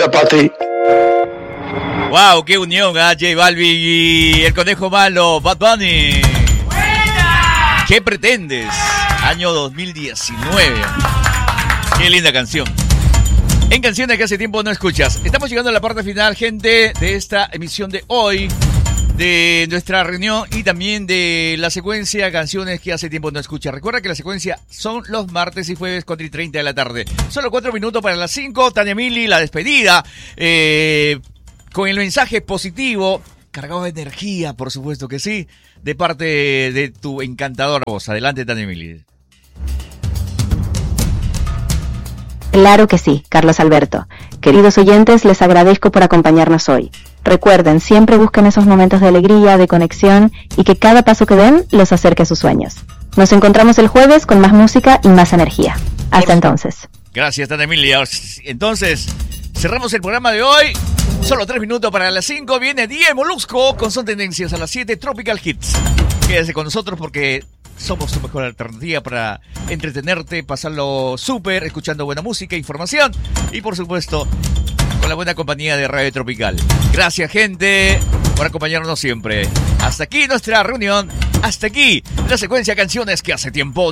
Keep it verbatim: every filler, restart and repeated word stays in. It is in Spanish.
Buena, Pati. Wow, qué unión, ¿eh? J Balvin y el Conejo Malo, Bad Bunny. ¡Buena! ¿Qué pretendes? Año dos mil diecinueve. Qué linda canción. En canciones que hace tiempo no escuchas. Estamos llegando a la parte final, gente, de esta emisión de hoy, de nuestra reunión y también de la secuencia canciones que hace tiempo no escuchas. Recuerda que la secuencia son los martes y jueves cuatro y treinta de la tarde. Solo cuatro minutos para las cinco. Tania Mili, la despedida, eh, con el mensaje positivo, cargado de energía, por supuesto que sí, de parte de tu encantadora voz. Adelante, Tania Mili. Claro que sí, Carlos Alberto. Queridos oyentes, les agradezco por acompañarnos hoy. Recuerden, siempre busquen esos momentos de alegría, de conexión y que cada paso que den los acerque a sus sueños. Nos encontramos el jueves con más música y más energía. Hasta por... entonces. Gracias, Tania Emilia. Entonces, cerramos el programa de hoy. Solo tres minutos para las cinco. Viene Die Molusco con Son Tendencias a las siete. Tropical Hits. Quédese con nosotros porque somos tu mejor alternativa para entretenerte, pasarlo súper, escuchando buena música, información y, por supuesto, con la buena compañía de Radio Tropical. Gracias, gente, por acompañarnos siempre. Hasta aquí nuestra reunión. Hasta aquí la secuencia de canciones que hace tiempo